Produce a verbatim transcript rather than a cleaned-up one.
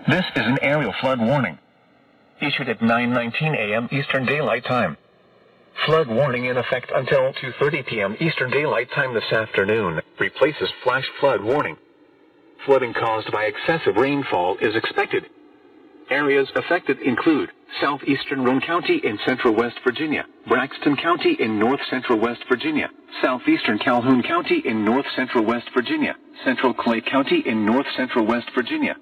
This is an aerial flood warning. Issued at nine nineteen a m Eastern Daylight Time. Flood warning in effect until two thirty p m Eastern Daylight Time this afternoon. Replaces flash flood warning. Flooding caused by excessive rainfall is expected. Areas affected include southeastern Roane County in central West Virginia, Braxton County in north central West Virginia, southeastern Calhoun County in north central West Virginia, central Clay County in north central West Virginia,